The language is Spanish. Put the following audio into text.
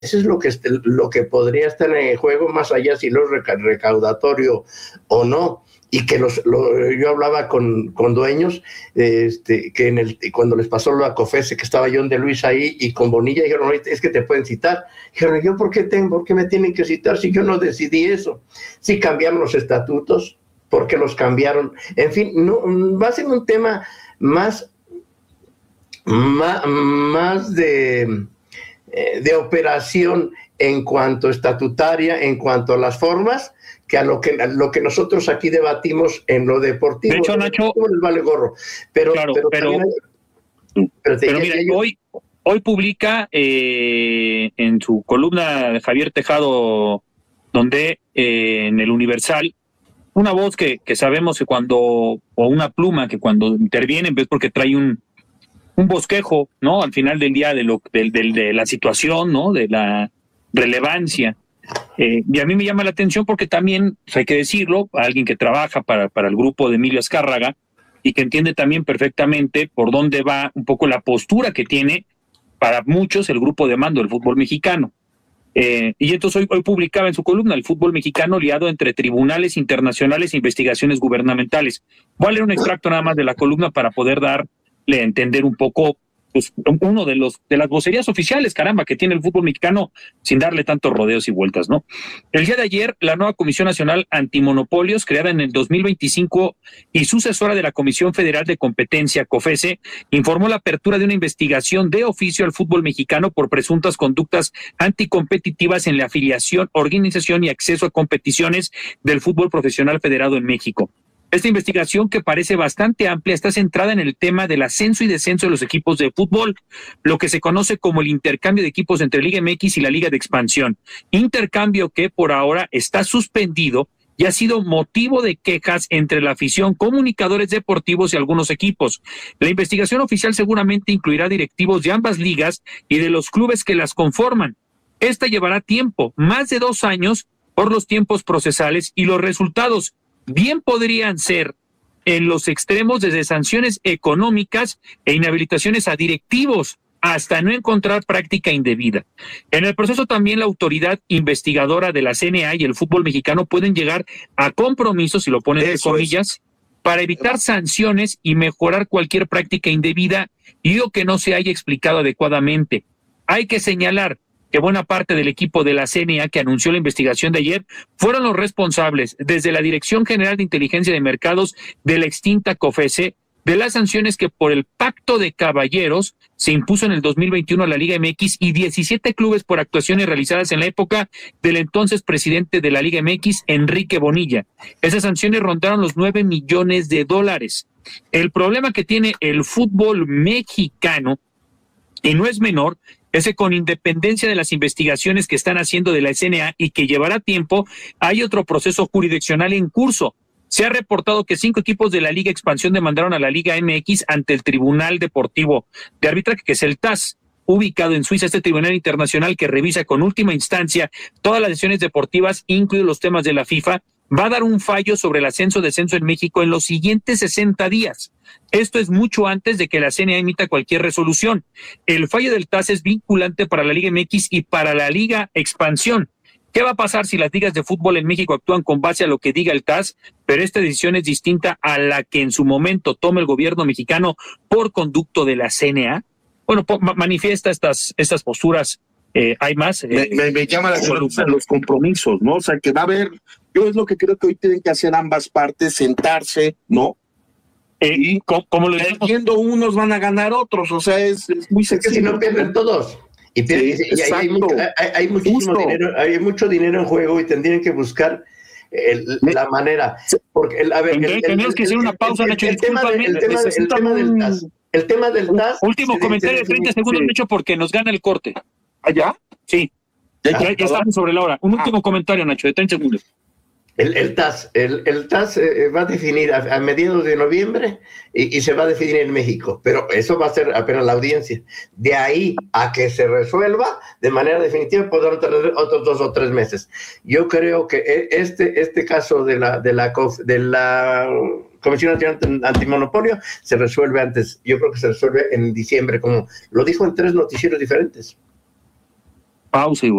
eso es lo que podría estar en juego, más allá si no es recaudatorio o no. Y que yo hablaba con dueños, que cuando les pasó lo a COFESE, que estaba John de Luis ahí, y con Bonilla, dijeron, es que te pueden citar. Dijeron, ¿yo por qué me tienen que citar si yo no decidí eso? Si cambiaron los estatutos, ¿por qué los cambiaron? En fin, no, va a ser un tema más de operación en cuanto estatutaria, en cuanto a las formas, que a lo que nosotros aquí debatimos en lo deportivo. De hecho, Nacho, les vale gorro. Pero mira, hoy publica en su columna de Javier Tejado, donde en el Universal, una voz que sabemos que o una pluma que cuando interviene, ves porque trae un bosquejo, ¿no? Al final del día de la situación, ¿no? De la relevancia. Y a mí me llama la atención porque también, pues hay que decirlo, alguien que trabaja para el grupo de Emilio Azcárraga y que entiende también perfectamente por dónde va un poco la postura que tiene para muchos el grupo de mando del fútbol mexicano. Y entonces hoy publicaba en su columna el fútbol mexicano liado entre tribunales internacionales e investigaciones gubernamentales. Voy a leer un extracto nada más de la columna para poder darle a entender un poco, pues, uno de las vocerías oficiales, caramba, que tiene el fútbol mexicano, sin darle tantos rodeos y vueltas, ¿no? El día de ayer, la nueva Comisión Nacional Antimonopolios, creada en el 2025 y sucesora de la Comisión Federal de Competencia, COFESE, informó la apertura de una investigación de oficio al fútbol mexicano por presuntas conductas anticompetitivas en la afiliación, organización y acceso a competiciones del fútbol profesional federado en México. Esta investigación, que parece bastante amplia, está centrada en el tema del ascenso y descenso de los equipos de fútbol, lo que se conoce como el intercambio de equipos entre Liga MX y la Liga de Expansión. Intercambio que por ahora está suspendido y ha sido motivo de quejas entre la afición, comunicadores deportivos y algunos equipos. La investigación oficial seguramente incluirá directivos de ambas ligas y de los clubes que las conforman. Esta llevará tiempo, más de 2 años, por los tiempos procesales, y los resultados bien podrían ser en los extremos, desde sanciones económicas e inhabilitaciones a directivos hasta no encontrar práctica indebida. En el proceso también la autoridad investigadora de la CNA y el fútbol mexicano pueden llegar a compromisos, si lo ponen entre comillas, para evitar sanciones y mejorar cualquier práctica indebida y o que no se haya explicado adecuadamente. Hay que señalar que buena parte del equipo de la CNA que anunció la investigación de ayer fueron los responsables, desde la Dirección General de Inteligencia de Mercados de la extinta COFESE, de las sanciones que por el Pacto de Caballeros se impuso en el 2021 a la Liga MX y 17 clubes por actuaciones realizadas en la época del entonces presidente de la Liga MX, Enrique Bonilla. Esas sanciones rondaron los $9 millones. El problema que tiene el fútbol mexicano, y no es menor, es que con independencia de las investigaciones que están haciendo de la CNA y que llevará tiempo, hay otro proceso jurisdiccional en curso. Se ha reportado que 5 equipos de la Liga Expansión demandaron a la Liga MX ante el Tribunal Deportivo de Arbitraje, que es el TAS, ubicado en Suiza, este tribunal internacional que revisa con última instancia todas las decisiones deportivas, incluidos los temas de la FIFA. Va a dar un fallo sobre el ascenso-descenso en México en los siguientes 60 días. Esto es mucho antes de que la CNA emita cualquier resolución. El fallo del TAS es vinculante para la Liga MX y para la Liga Expansión. ¿Qué va a pasar si las ligas de fútbol en México actúan con base a lo que diga el TAS, pero esta decisión es distinta a la que en su momento toma el gobierno mexicano por conducto de la CNA? Bueno, manifiesta estas posturas. Hay más. Me llama la atención los compromisos, ¿no? O sea, que va a haber, yo es lo que creo que hoy tienen que hacer ambas partes, sentarse, ¿no? Y como lo perdiendo unos van a ganar otros, o sea, es muy sencillo. Es que si no pierden todos. Y hay muchísimo dinero, hay mucho dinero en juego y tendrían que buscar la manera. Porque, tenemos que hacer una pausa, Nacho. El tema del TAS. Último comentario de 30 segundos, Nacho, porque nos gana el corte. ¿Allá? Sí. Ya estamos sobre la hora. Un último comentario, Nacho, de 30 segundos. El TAS va a definir a mediados de noviembre y se va a definir en México, pero eso va a ser apenas la audiencia. De ahí a que se resuelva de manera definitiva podrán tener otros 2 o 3 meses. Yo creo que este caso de la Comisión Nacional Antimonopolio se resuelve antes. Yo creo que se resuelve en diciembre, como lo dijo en 3 noticieros diferentes. Pausa y